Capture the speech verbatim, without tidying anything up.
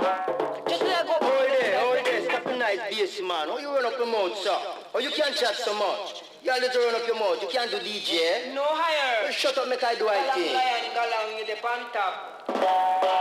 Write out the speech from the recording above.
Just let go. Hold there, hold there. Stop the nice bass, man. Oh, you run up your mouth, sir. Oh, you can't chat so much. You all need to run up your mouth. You can't do D J. No higher. Well, shut up, make I do I Galang thing. lion, galang, you the pan top.